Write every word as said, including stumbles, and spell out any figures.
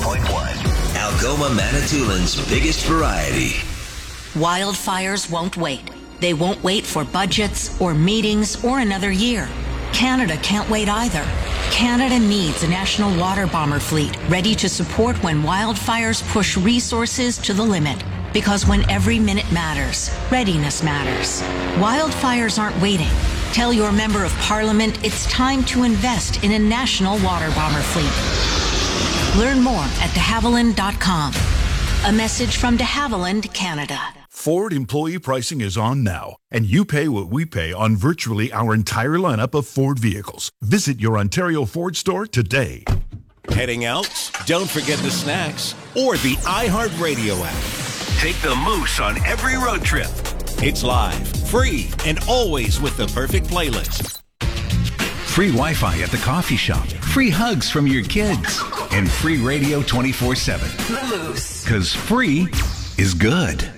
point one. Algoma Manitoulин's biggest variety. Wildfires won't wait. They won't wait for budgets or meetings or another year. Canada can't wait either. Canada needs a national water bomber fleet ready to support when wildfires push resources to the limit. Because when every minute matters, readiness matters. Wildfires aren't waiting. Tell your member of parliament it's time to invest in a national water bomber fleet. Learn more at de havilland dot com. A message from de Havilland, Canada. Ford employee pricing is on now, and you pay what we pay on virtually our entire lineup of Ford vehicles. Visit your Ontario Ford store today. Heading out? Don't forget the snacks or the iHeartRadio app. Take the Moose on every road trip. It's live, free, and always with the perfect playlist. Free Wi-Fi at the coffee shop, free hugs from your kids, and free radio twenty-four seven. The Moose. Because free is good.